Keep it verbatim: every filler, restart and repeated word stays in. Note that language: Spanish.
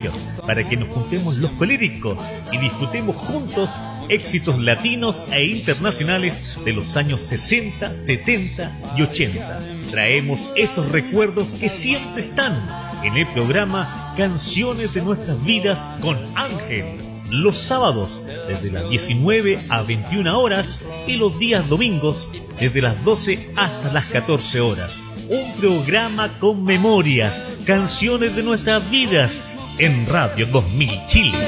espacio para que nos juntemos los colíricos y disfrutemos juntos éxitos latinos e internacionales de los años sesenta, setenta y ochenta. Traemos esos recuerdos que siempre están en el programa Canciones de Nuestras Vidas con Ángel. Los sábados desde las diecinueve a veintiuna horas y los días domingos desde las doce hasta las catorce horas. Un programa con memorias, canciones de nuestras vidas en Radio dos mil Chile.